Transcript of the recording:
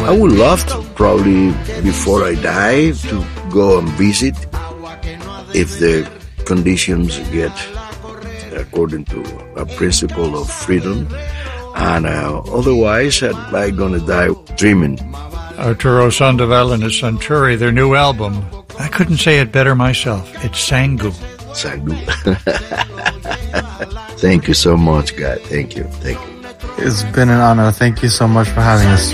I would love to, probably before I die, to go and visit if the conditions get according to a principle of freedom. And otherwise, I'm going to die dreaming. Arturo Sandoval and his Suntory, their new album. I couldn't say it better myself. It's Sangu. Sangu. Thank you so much, God. Thank you. It's been an honor. Thank you so much for having us.